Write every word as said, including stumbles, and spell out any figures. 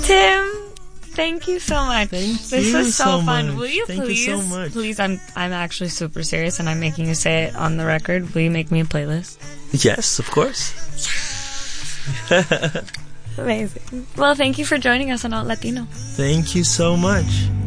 Tim, thank you so much. Thank this you was so, so fun. much. Will you Thank please, you so much. please, I'm I'm actually super serious and I'm making you say it on the record. Will you make me a playlist? Yes, of course. Amazing. Well, thank you for joining us on Alt Latino. Thank you so much.